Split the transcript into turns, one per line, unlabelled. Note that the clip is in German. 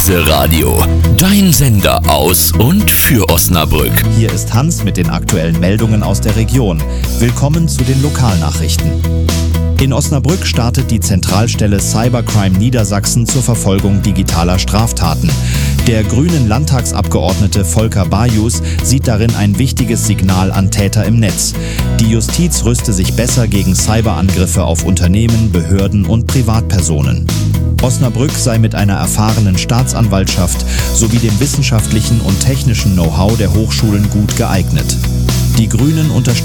Heise Radio, dein Sender aus und für Osnabrück.
Hier ist Hans mit den aktuellen Meldungen aus der Region. Willkommen zu den Lokalnachrichten. In Osnabrück startet die Zentralstelle Cybercrime Niedersachsen zur Verfolgung digitaler Straftaten. Der grünen Landtagsabgeordnete Volker Bajus sieht darin ein wichtiges Signal an Täter im Netz. Die Justiz rüste sich besser gegen Cyberangriffe auf Unternehmen, Behörden und Privatpersonen. Osnabrück sei mit einer erfahrenen Staatsanwaltschaft sowie dem wissenschaftlichen und technischen Know-how der Hochschulen gut geeignet. Die Grünen unterstützen